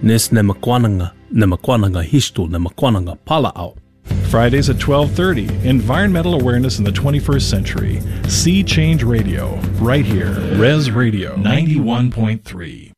Nes ne makwananga histo ne makwananga pala'au. Fridays at 12:30, Environmental Awareness in the 21st Century. See Change Radio, right here. Res Radio 91.3.